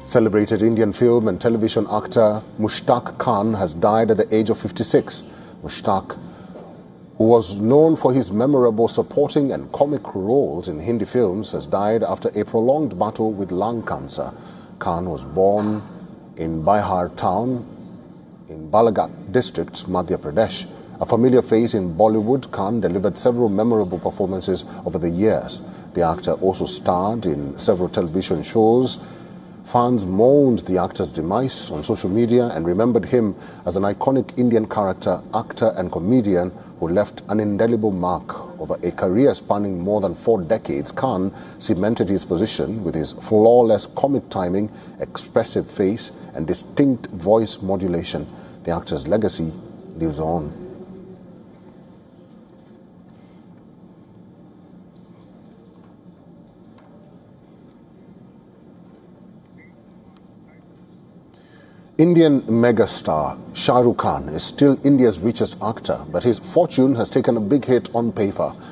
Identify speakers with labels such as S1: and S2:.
S1: Celebrated Indian film and television actor Mushtaq Khan has died at the age of 56. Mushtaq, who was known for his memorable supporting and comic roles in Hindi films, has died after a prolonged battle with lung cancer. Khan was born in Bihar town in Balaghat district, Madhya Pradesh. A familiar face in Bollywood, Khan delivered several memorable performances over the years. The actor also starred in several television shows. Fans mourned the actor's demise on social media and remembered him as an iconic Indian character, actor and comedian who left an indelible mark. Over a career spanning more than 4 decades, Khan cemented his position with his flawless comic timing, expressive face and distinct voice modulation. The actor's legacy lives on. Indian megastar Shah Rukh Khan is still India's richest actor, but his fortune has taken a big hit on paper.